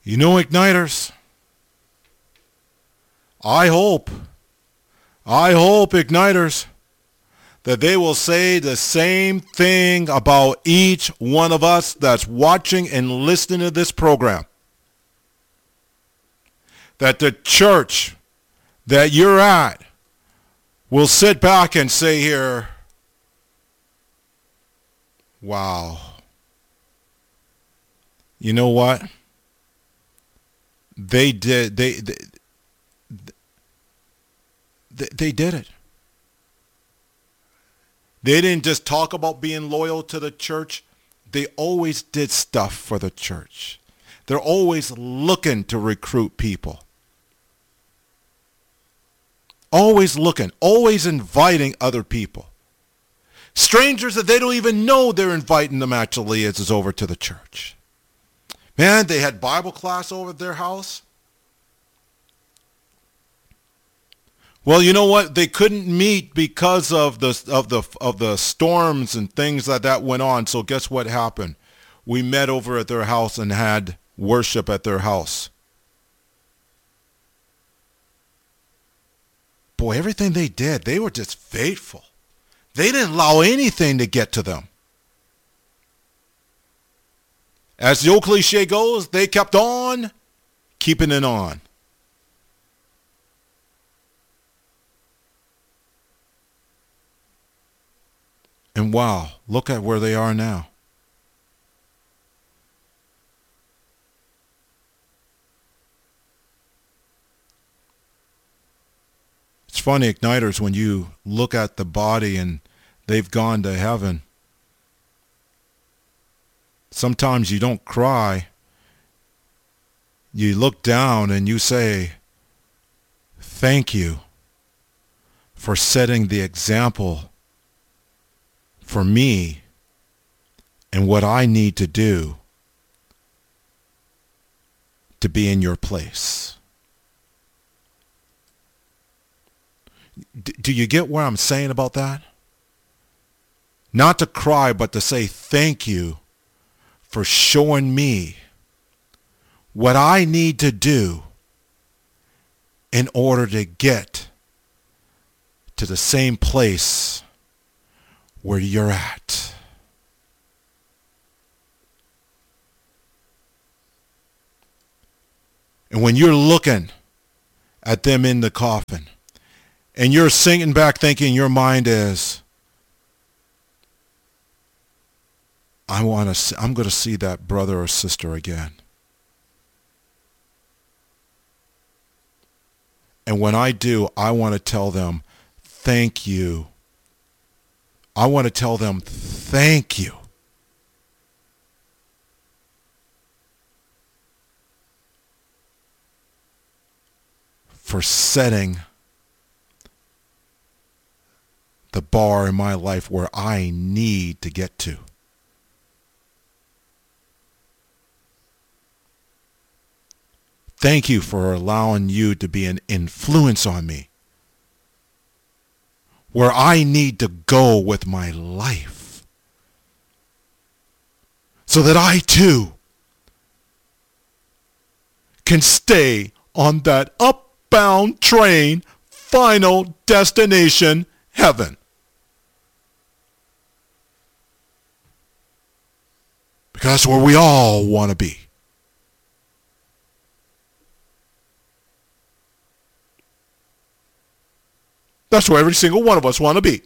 You know, Igniters, I hope, Igniters, that they will say the same thing about each one of us that's watching and listening to this program. That the church that you're at will sit back and say here, wow, you know what? They did it. They didn't just talk about being loyal to the church. They always did stuff for the church. They're always looking to recruit people. Always looking, always inviting other people. Strangers that they don't even know they're inviting them actually is over to the church. Man, they had Bible class over at their house. Well, you know what? They couldn't meet because of the storms and things that went on. So guess what happened? We met over at their house and had worship at their house. Boy, everything they did, they were just faithful. They didn't allow anything to get to them. As the old cliche goes, they kept on keeping it on. And wow, look at where they are now. It's funny, Igniters, when you look at the body and they've gone to heaven, sometimes you don't cry. You look down and you say, thank you for setting the example for me and what I need to do to be in your place. Do you get what I'm saying about that? Not to cry, but to say thank you for showing me what I need to do in order to get to the same place where you're at. And when you're looking at them in the coffin and you're singing back thinking your mind is, I'm going to see that brother or sister again. And when I do, I want to tell them, thank you. I want to tell them, thank you. For setting the bar in my life where I need to get to. Thank you for allowing you to be an influence on me where I need to go with my life so that I too can stay on that upbound train, final destination, heaven. Because that's where we all want to be. That's where every single one of us want to be.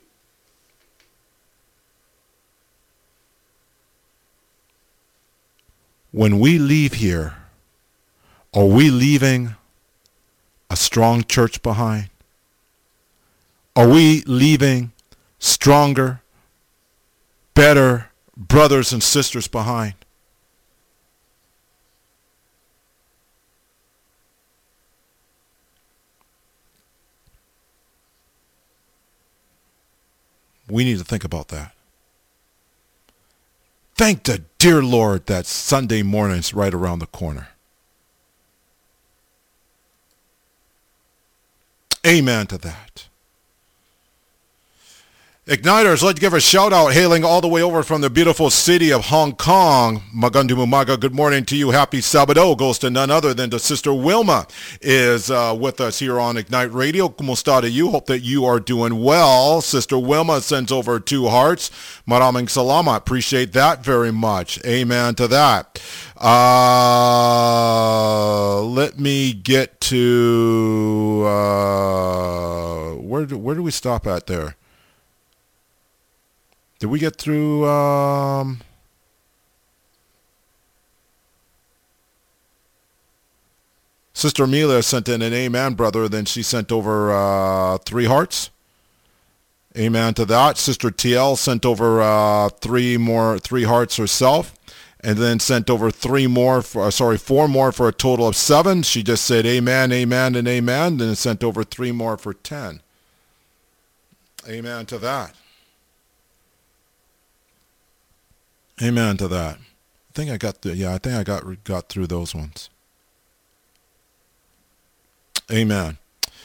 When we leave here, are we leaving a strong church behind? Are we leaving stronger, better brothers and sisters behind? We need to think about that. Thank the dear Lord that Sunday morning is right around the corner. Amen to that. Igniters, let's give a shout out, hailing all the way over from the beautiful city of Hong Kong. Magundu Mumaga, good morning to you. Happy Sabado goes to none other than to Sister Wilma is with us here on Ignite Radio. Kumusta to you. Hope that you are doing well. Sister Wilma sends over 2 hearts. Maraming salamat. Appreciate that very much. Amen to that. Let me get to, where do we stop at there? Did we get through, Sister Amelia sent in an amen, brother. Then she sent over 3 hearts. Amen to that. Sister TL sent over 3 hearts herself. And then sent over 4 more for a total of 7. She just said amen, amen, and amen. Then sent over 3 more for 10. Amen to that. Amen to that. I think I got through those ones. Amen.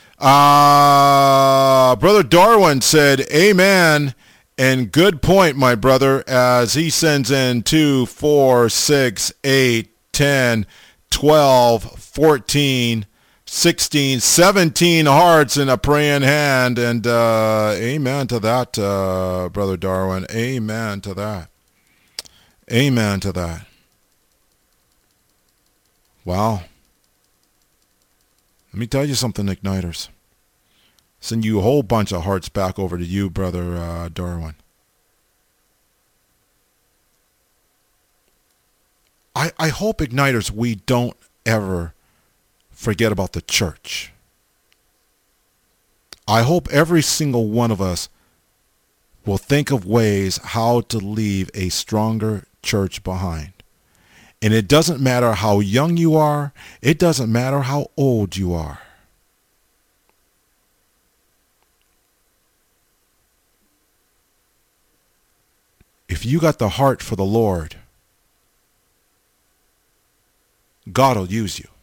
Brother Darwin said, amen, and good point, my brother, as he sends in 2, 4, 6, 8, 10, 12, 14, 16, 17 hearts in a praying hand, and amen to that, Brother Darwin. Amen to that. Amen to that. Wow. Let me tell you something, Igniters. Send you a whole bunch of hearts back over to you, Brother Darwin. I hope, Igniters, we don't ever forget about the church. I hope every single one of us will think of ways how to leave a stronger church behind. And it doesn't matter how young you are. It doesn't matter how old you are. If you got the heart for the Lord, God will use you.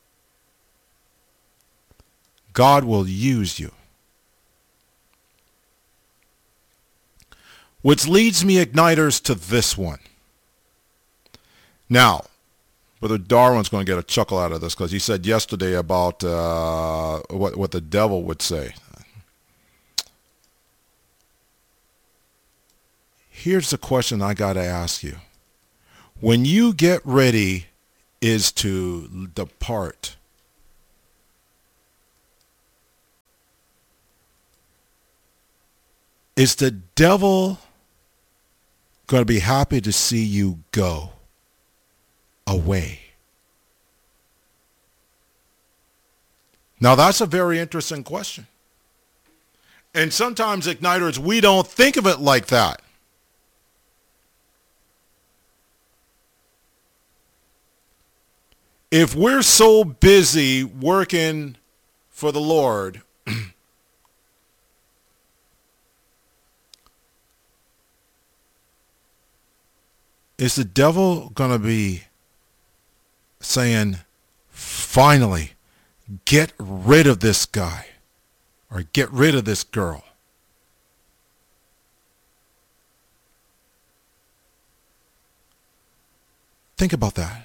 God will use you. Which leads me, Igniters, to this one. Now, Brother Darwin's going to get a chuckle out of this because he said yesterday about what the devil would say. Here's the question I got to ask you. When you get ready is to depart, is the devil going to be happy to see you go away? Now that's a very interesting question. And sometimes, Igniters, we don't think of it like that. If we're so busy working for the Lord, is the devil going to be saying, finally, get rid of this guy or get rid of this girl? Think about that.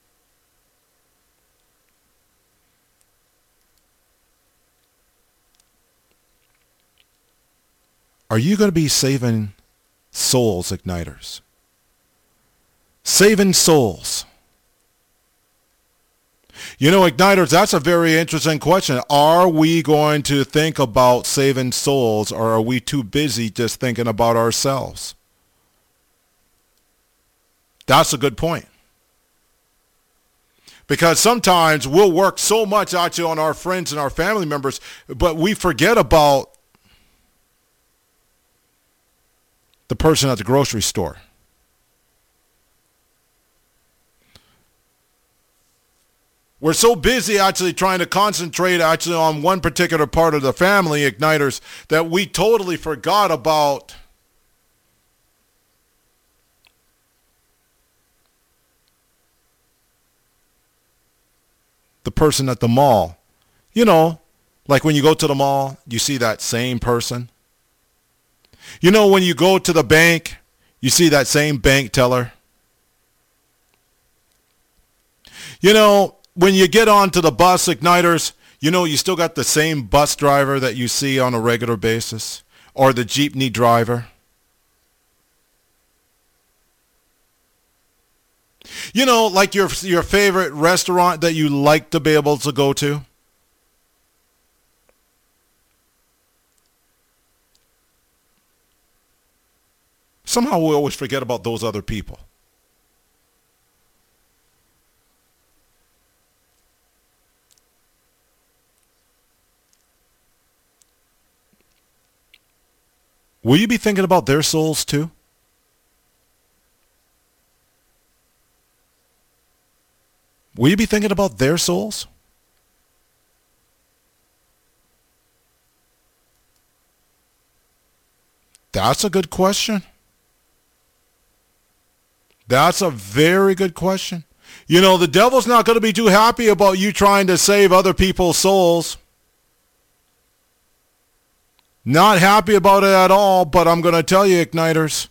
Are you going to be saving souls, Igniters? Saving souls. You know, Igniters, that's a very interesting question. Are we going to think about saving souls, or are we too busy just thinking about ourselves? That's a good point. Because sometimes we'll work so much actually on our friends and our family members, but we forget about the person at the grocery store. We're so busy actually trying to concentrate actually on one particular part of the family, Igniters, that we totally forgot about the person at the mall. You know, like when you go to the mall, you see that same person. You know, when you go to the bank, you see that same bank teller. You know, when you get onto the bus, Igniters, you know, you still got the same bus driver that you see on a regular basis, or the jeepney driver. You know, like your favorite restaurant that you like to be able to go to. Somehow we always forget about those other people. Will you be thinking about their souls too? Will you be thinking about their souls? That's a good question. That's a very good question. You know, the devil's not going to be too happy about you trying to save other people's souls. Not happy about it at all, but I'm going to tell you, Igniters.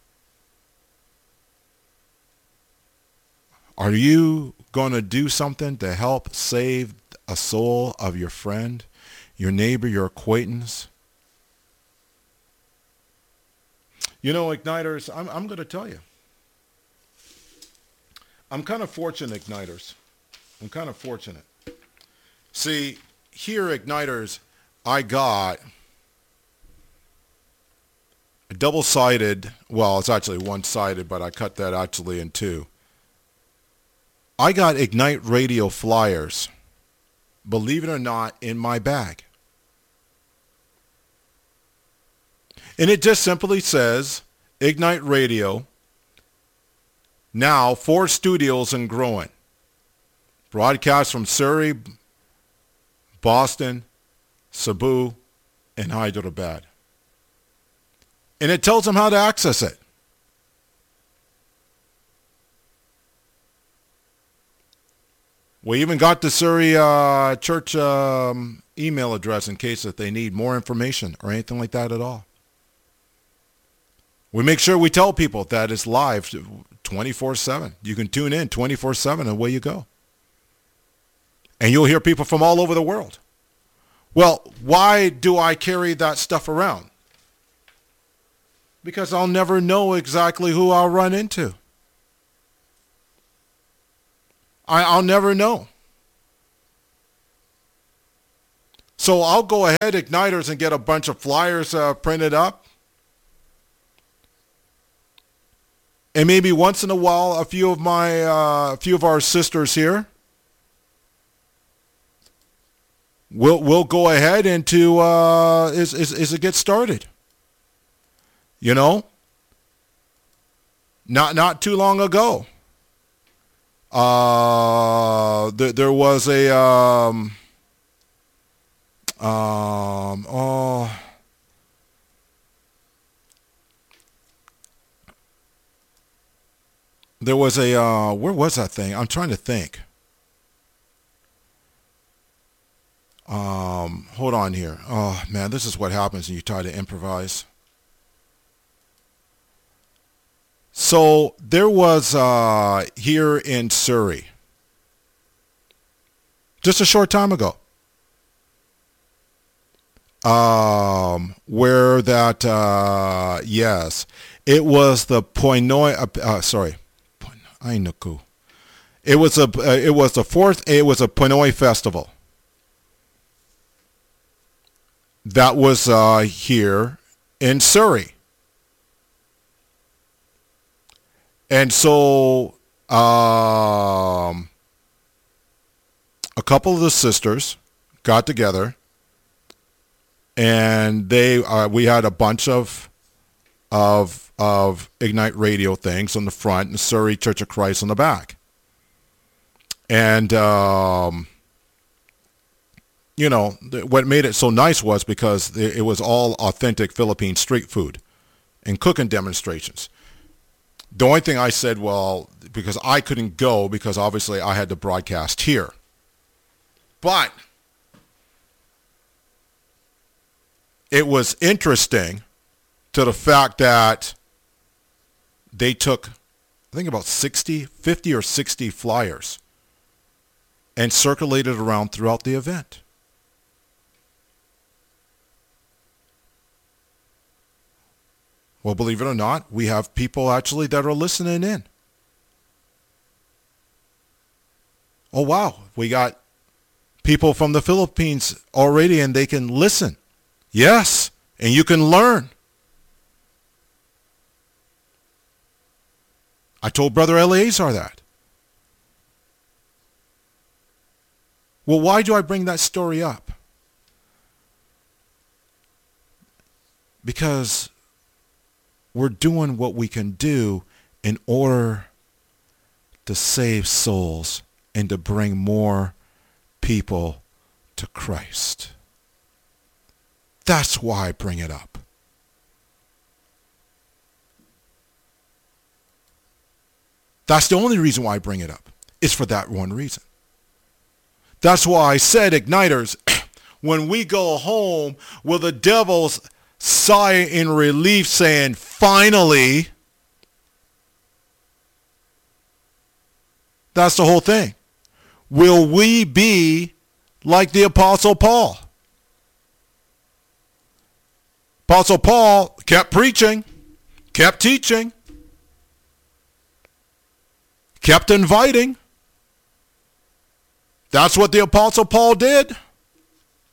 Are you going to do something to help save a soul of your friend, your neighbor, your acquaintance? You know, Igniters, I'm going to tell you. I'm kind of fortunate, Igniters. I'm kind of fortunate. See, here, Igniters, I got a double-sided, well, it's actually one-sided, but I cut that actually in two. I got Ignite Radio flyers, believe it or not, in my bag. And it just simply says, Ignite Radio, now 4 studios and growing. Broadcast from Surrey, Boston, Cebu, and Hyderabad. And it tells them how to access it. We even got the Surrey church email address in case if they need more information or anything like that at all. We make sure we tell people that it's live 24/7. You can tune in 24/7 and away you go. And you'll hear people from all over the world. Well, why do I carry that stuff around? Because I'll never know exactly who I'll run into. I'll never know. So I'll go ahead, Igniters, and get a bunch of flyers printed up. And maybe once in a while, a few of our sisters here will go ahead and is it get started. You know, not too long ago, there was a there was a where was that thing? I'm trying to think. Hold on here. Oh man, this is what happens when you try to improvise. So there was here in Surrey, just a short time ago, where that yes, it was the Poinoi. Ainuku. It was a Poinoi festival that was here in Surrey. And so a couple of the sisters got together, and we had a bunch of Ignite Radio things on the front and Surrey Church of Christ on the back. And you know, what made it so nice was because it was all authentic Philippine street food and cooking demonstrations. The only thing I said, well, because I couldn't go because obviously I had to broadcast here. But it was interesting to the fact that they took, I think about 50 or 60 flyers and circulated around throughout the event. Well, believe it or not, we have people actually that are listening in. Oh, wow. We got people from the Philippines already and they can listen. Yes. And you can learn. I told Brother Eleazar that. Well, why do I bring that story up? Because we're doing what we can do in order to save souls and to bring more people to Christ. That's why I bring it up. That's the only reason why I bring it up. It's for that one reason. That's why I said, Igniters, when we go home, will the devils sigh in relief saying, finally? That's the whole thing. Will we be like the Apostle Paul? Apostle Paul kept preaching, kept teaching, kept inviting. That's what the Apostle Paul did.